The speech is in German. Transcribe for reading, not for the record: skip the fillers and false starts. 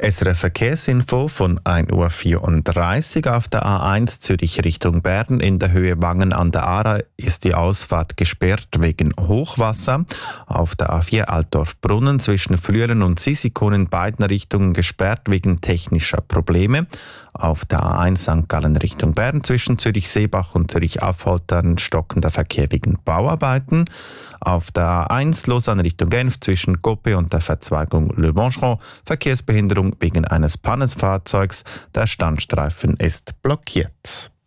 SRF Verkehrsinfo von 1:34 Uhr auf der A1 Zürich Richtung Bern. In der Höhe Wangen an der Aare ist die Ausfahrt gesperrt wegen Hochwasser. Auf der A4 Altdorf-Brunnen zwischen Flüelen und Sisikon in beiden Richtungen gesperrt wegen technischer Probleme. Auf der A1 St. Gallen Richtung Bern zwischen Zürich-Seebach und Zürich-Affoltern stockender Verkehr wegen Bauarbeiten. Auf der A1 Lausanne Richtung Genf zwischen Coppe und der Verzweigung Le Boncheron Verkehrsbehinderung wegen eines Pannenfahrzeugs. Der Standstreifen ist blockiert.